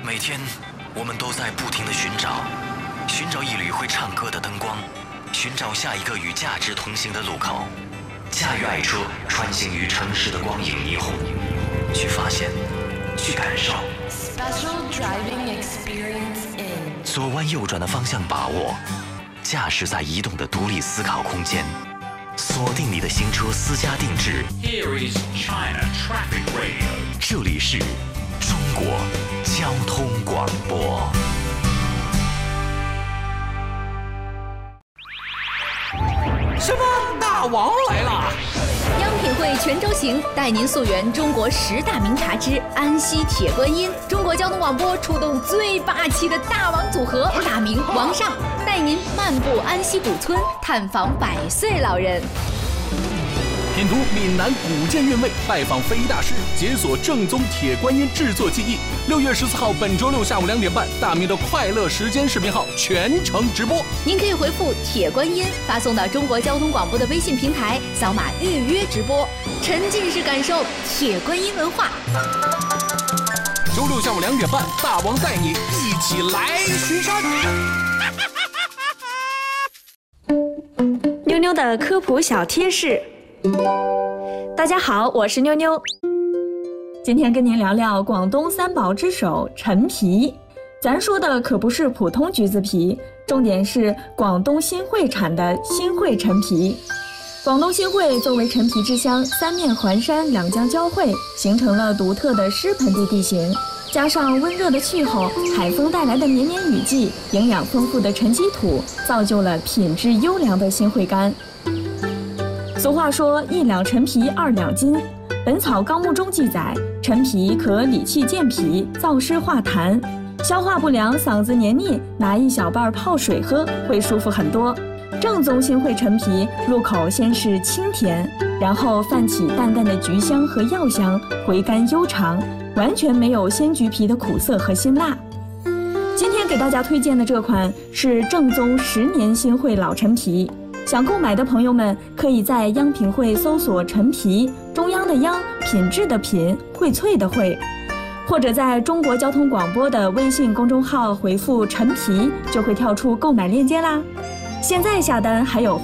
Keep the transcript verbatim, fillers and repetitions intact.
每天我们都在不停地寻找，寻找一缕会唱歌的灯光，寻找下一个与价值同行的路口，驾驭爱车穿行于城市的光影霓虹，去发现，去感受。 Special driving experience in 左弯右转的方向把握，驾驶在移动的独立思考空间，锁定你的新车私家定制。 Here is China Traffic Radio。 这里是中国交通广播。 什么？大王来了！ 央品汇全州行带您溯源中国十大名茶之安溪铁观音。中国交通广播出动最霸气的大王组合，大明王上带您漫步安溪古村，探访百岁老人。 品读闽南古建韵味，拜访非遗大师，解锁正宗铁观音制作技艺。六月十四号，本周六下午两点半，大明的快乐时间视频号全程直播。 您可以回复铁观音发送到中国交通广播的微信平台，扫码预约直播，沉浸式感受铁观音文化。 周六下午两点半，大王带你一起来巡山。 妞妞的科普小贴士。大家好，我是妞妞。今天跟您聊聊广东三宝之首陈皮。咱说的可不是普通橘子皮，重点是广东新会产的新会陈皮。广东新会作为陈皮之乡，三面环山，两江交汇，形成了独特的湿盆地地形，加上温热的气候，海风带来的绵绵雨季，营养丰富的沉积土，造就了品质优良的新会柑。俗话说一两陈皮二两金，本草纲目中记载，陈皮可理气健脾，燥湿化痰，消化不良嗓子黏腻，拿一小瓣泡水喝会舒服很多。正宗新会陈皮入口先是清甜，然后泛起淡淡的橘香和药香，回甘悠长，完全没有鲜橘皮的苦涩和辛辣。今天给大家推荐的这款是正宗十年新会老陈皮，想购买的朋友们可以在央品汇搜索陈皮，中央的央，品质的品，荟萃的荟，或者在中国交通广播的微信公众号回复陈皮，就会跳出购买链接啦。现在下单还有